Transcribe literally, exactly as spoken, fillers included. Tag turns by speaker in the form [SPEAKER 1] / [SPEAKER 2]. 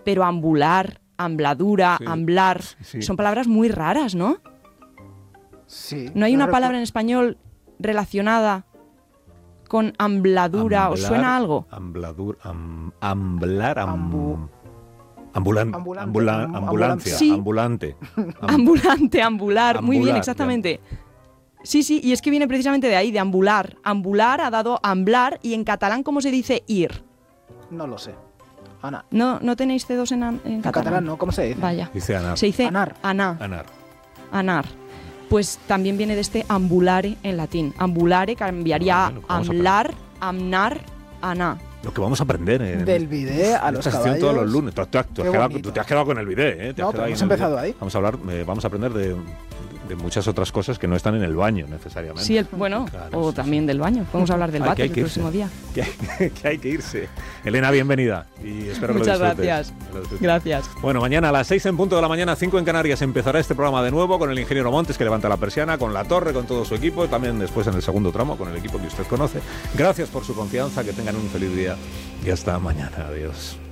[SPEAKER 1] pero ambular, ambladura,
[SPEAKER 2] Sí,
[SPEAKER 1] amblar,
[SPEAKER 2] sí.
[SPEAKER 1] son palabras muy raras, ¿no?
[SPEAKER 3] Sí.
[SPEAKER 1] ¿No hay una
[SPEAKER 3] recu-
[SPEAKER 1] palabra en español relacionada con ambladura? ¿Os
[SPEAKER 2] Amblar,
[SPEAKER 1] suena algo?
[SPEAKER 2] Ambladur, am- amblar, am-
[SPEAKER 3] Ambu-
[SPEAKER 2] ambulan-
[SPEAKER 3] ambulante,
[SPEAKER 2] ambula-
[SPEAKER 3] am-
[SPEAKER 2] ambulancia,
[SPEAKER 1] Sí.
[SPEAKER 2] ambulante. Am-
[SPEAKER 1] Ambulante, ambular, muy bien,
[SPEAKER 2] Ambular,
[SPEAKER 1] exactamente. Sí, sí, y es que viene precisamente de ahí, de ambular. Ambular ha dado amblar, y en catalán, ¿cómo se dice ir?
[SPEAKER 3] No lo sé. Ana.
[SPEAKER 1] ¿No, no tenéis C dos en, an- en
[SPEAKER 3] En
[SPEAKER 1] catalán?
[SPEAKER 3] catalán, ¿no? ¿Cómo se dice?
[SPEAKER 1] Vaya.
[SPEAKER 2] Dice anar.
[SPEAKER 1] Se dice
[SPEAKER 3] Anar.
[SPEAKER 1] anar.
[SPEAKER 2] Anar.
[SPEAKER 1] Anar. Pues también viene de este ambulare en latín. Ambulare cambiaría
[SPEAKER 2] Ah, bueno,
[SPEAKER 1] a
[SPEAKER 2] vamos a
[SPEAKER 1] amblar, amnar, aná.
[SPEAKER 2] Lo que vamos a aprender en
[SPEAKER 3] Del bidet a los
[SPEAKER 2] esta sección
[SPEAKER 3] caballos.
[SPEAKER 2] todos los lunes. Tú, tú- tú has
[SPEAKER 3] Qué
[SPEAKER 2] quedado,
[SPEAKER 3] bonito.
[SPEAKER 2] tú te has quedado con el bidet, ¿eh? Te has
[SPEAKER 3] No,
[SPEAKER 2] quedado
[SPEAKER 3] pero
[SPEAKER 2] ahí
[SPEAKER 3] hemos
[SPEAKER 2] en el
[SPEAKER 3] empezado
[SPEAKER 2] bidet.
[SPEAKER 3] ahí.
[SPEAKER 2] Vamos a hablar, eh, vamos a aprender de, de muchas otras cosas que no están en el baño necesariamente.
[SPEAKER 1] Sí, el, bueno,
[SPEAKER 2] Claro,
[SPEAKER 1] o
[SPEAKER 2] sí,
[SPEAKER 1] también
[SPEAKER 2] sí.
[SPEAKER 1] del baño. Podemos hablar del
[SPEAKER 2] Ay, que
[SPEAKER 1] váter
[SPEAKER 2] hay
[SPEAKER 1] el
[SPEAKER 2] que irse.
[SPEAKER 1] próximo día.
[SPEAKER 2] Que hay, que hay que irse. Elena, bienvenida. Y espero que
[SPEAKER 1] Muchas
[SPEAKER 2] lo disfrutes.
[SPEAKER 1] gracias.
[SPEAKER 2] Que lo disfrutes.
[SPEAKER 1] Gracias.
[SPEAKER 2] Bueno, mañana a las seis en punto de la mañana, cinco en Canarias, empezará este programa de nuevo con el ingeniero Montes, que levanta la persiana, con La Torre, con todo su equipo, también después en el segundo tramo con el equipo que usted conoce. Gracias por su confianza, que tengan un feliz día y hasta mañana. Adiós.